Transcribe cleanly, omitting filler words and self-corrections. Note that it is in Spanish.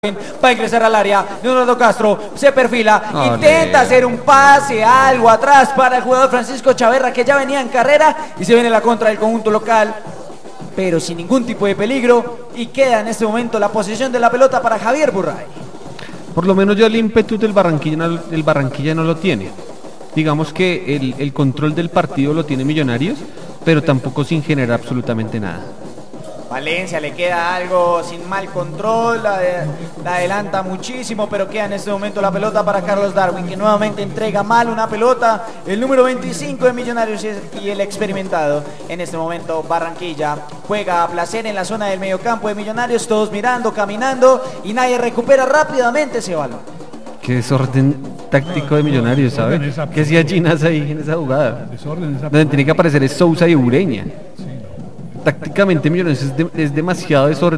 Va a ingresar al área. Leonardo Castro se perfila, Olé. intenta hacer un pase, algo atrás para el jugador Francisco Chaverra, que ya venía en carrera y se viene la contra del conjunto local, pero sin ningún tipo de peligro, y queda en este momento la posesión de la pelota para Javier Burray. Por lo menos ya el ímpetu del Barranquilla no lo tiene. Digamos que el control del partido lo tiene Millonarios, pero tampoco sin generar absolutamente nada. Valencia le queda algo sin mal control, la adelanta muchísimo, pero queda en este momento la pelota para Carlos Darwin, que nuevamente entrega mal una pelota, el número 25 de Millonarios y el experimentado. En este momento Barranquilla juega a placer en la zona del mediocampo de Millonarios, todos mirando, caminando, y nadie recupera rápidamente ese balón. Qué desorden táctico de Millonarios, ¿sabes? ¿Qué hacía Ginas ahí en esa jugada? Donde tiene que aparecer es Sousa y Ureña. Tácticamente Millonarios es demasiado desorden.